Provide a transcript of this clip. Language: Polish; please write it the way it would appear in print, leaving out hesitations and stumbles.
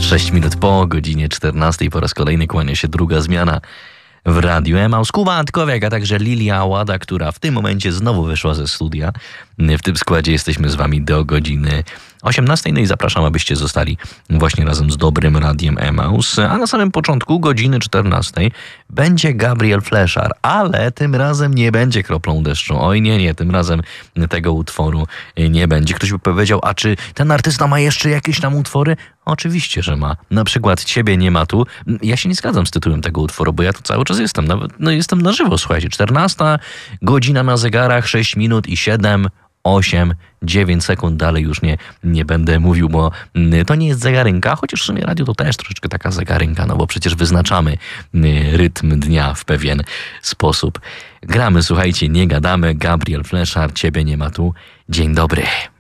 6 minut po godzinie 14 po raz kolejny kłania się druga zmiana w Radiu Emaus. Kuba Antkowiak, a także Lilia Łada, która w tym momencie znowu wyszła ze studia. W tym składzie jesteśmy z wami do godziny 18. No i zapraszam, abyście zostali właśnie razem z dobrym Radiem Emaus. A na samym początku godziny 14 będzie Gabriel Fleszar, ale tym razem nie będzie Kroplą deszczu. Oj nie, tym razem tego utworu nie będzie. Ktoś by powiedział, a czy ten artysta ma jeszcze jakieś tam utwory? Oczywiście, że ma. Na przykład Ciebie nie ma tu. Ja się nie zgadzam z tytułem tego utworu, bo ja tu cały czas jestem. Nawet, jestem na żywo, słuchajcie. 14 godzina na zegarach, 6 minut i 7, 8, 9 sekund. Dalej już nie będę mówił, bo to nie jest zegarynka, chociaż w sumie radio to też troszeczkę taka zegarynka, no bo przecież wyznaczamy rytm dnia w pewien sposób. Gramy, słuchajcie, nie gadamy. Gabriel Fleszar, Ciebie nie ma tu. Dzień dobry.